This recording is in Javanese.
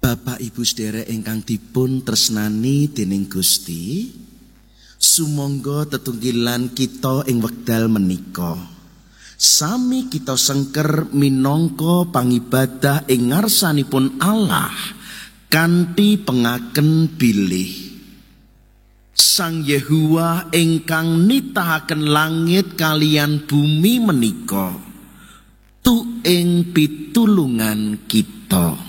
Bapak Ibu sedherek ingkang dipun tresnani dening Gusti, sumangga tetunggilan kita ing wekdal menika sami kita sengker minangka pangibadah ing ngarsanipun Allah kanthi pengaken bilih. Sang Yehuwa ingkang nitahaken langit kalian bumi menika tu ing pitulungan kita.